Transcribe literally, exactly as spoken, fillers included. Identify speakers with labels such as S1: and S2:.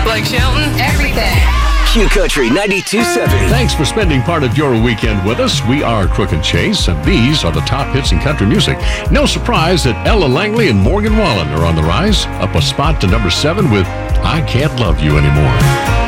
S1: Blake Shelton.
S2: Everything.
S3: Q Country ninety-two point seven.
S4: Thanks for spending part of your weekend with us. We are Crook and Chase, and these are the top hits in country music. No surprise that Ella Langley and Morgan Wallen are on the rise, up a spot to number seven with I Can't Love You Anymore.